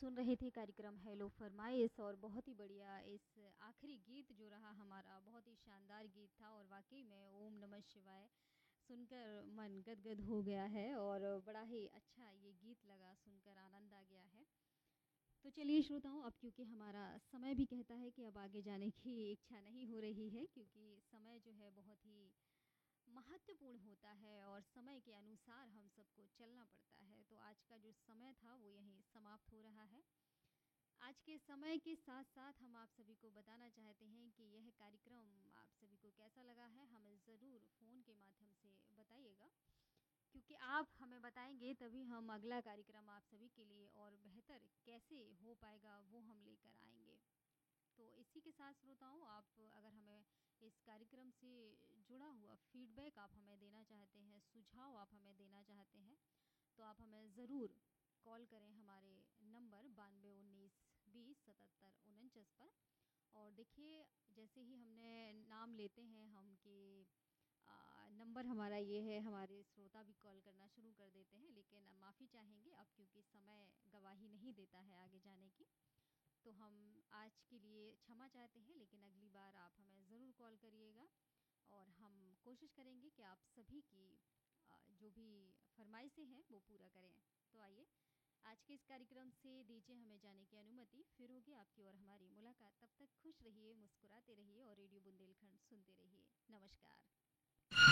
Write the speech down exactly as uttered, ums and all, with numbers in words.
सुन रहे थे कार्यक्रम हेलो फरमाइश और बहुत ही बढ़िया इस आखिरी गीत जो रहा हमारा बहुत ही शानदार गीत था और वाक़ई में ओम नमः शिवाय सुनकर मन गदगद हो गया है और बड़ा ही अच्छा ये गीत लगा सुनकर आनंद आ गया है। तो चलिए श्रोताओं, अब क्योंकि हमारा समय भी कहता है कि अब आगे जाने की इच्छा नहीं हो रही है क्योंकि समय जो है बहुत ही महत्वपूर्ण होता है और समय के अनुसार हम सबको चलना पड़ता है। तो आज का जो समय था वो यहीं समाप्त हो रहा है। आज के समय के साथ साथ हम आप सभी को बताना चाहते हैं कि यह कार्यक्रम आप सभी को कैसा लगा है हमें ज़रूर फ़ोन के माध्यम से बताइएगा, क्योंकि आप हमें बताएंगे तभी हम अगला कार्यक्रम आप सभी के लिए और बेहतर कैसे हो पाएगा वो हम लेकर आएंगे। तो इसी के साथ श्रोताओं, आप अगर हमें इस कार्यक्रम से जुड़ा हुआ फीडबैक आप हमें देना चाहते हैं, सुझाव आप हमें देना चाहते हैं, तो आप हमें ज़रूर कॉल करें हमारे नंबर बानवे उन्नीस बीस सतहत्तर उनचास पर। और देखिए, जैसे ही हमने नाम लेते हैं हम कि नंबर हमारा ये है, हमारे श्रोता भी कॉल करना शुरू कर देते हैं, लेकिन माफ़ी चाहेंगे अब क्योंकि समय गवाही नहीं देता है आगे जाने की। तो हम आज के लिए क्षमा चाहते हैं, लेकिन अगली बार आप हमें ज़रूर कॉल करिएगा और हम कोशिश करेंगे कि आप सभी की जो भी फरमाइशें हैं वो पूरा करें। तो आइए आज के इस कार्यक्रम से दीजिए हमें जाने की अनुमति, फिर होगी आपकी और हमारी मुलाकात। तब तक खुश रहिए, मुस्कुराते रहिए और रेडियो बुंदेलखंड सुनते रहिए। नमस्कार।